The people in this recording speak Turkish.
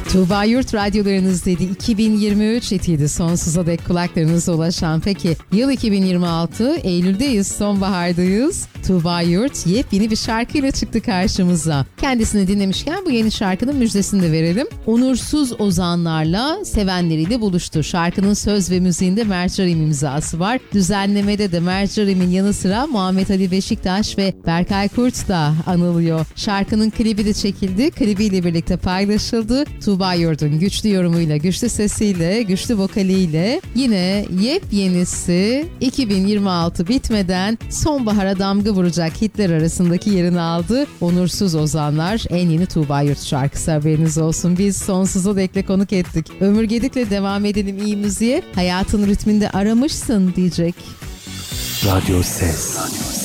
Tuğba Yurt radyolarınızdaydı. 2023 etiydi sonsuza dek kulaklarınıza ulaşan. Peki yıl 2026, Eylül'deyiz, sonbahardayız. Tuğba Yurt yepyeni bir şarkıyla çıktı karşımıza. Kendisini dinlemişken bu yeni şarkının müjdesini de verelim. Onursuz ozanlarla sevenleriyle buluştu. Şarkının söz ve müziğinde Mercarim imzası var. Düzenlemede de Mercarim'in yanı sıra Muhammed Ali Beşiktaş ve Berkay Kurt da anılıyor. Şarkının klibi de çekildi. Klibiyle birlikte paylaşıldı. Tuğba Yurt'un güçlü yorumuyla, güçlü sesiyle, güçlü vokaliyle yine yepyenisi 2026 bitmeden sonbahara damga vuracak hitler arasındaki yerini aldı. Onursuz Ozanlar en yeni Tuğba Yurt şarkısı, haberiniz olsun. Biz sonsuza dekle konuk ettik. Ömür Gedik'le devam edelim iyi müziğe. Hayatın ritminde aramışsın diyecek. Radyo Ses.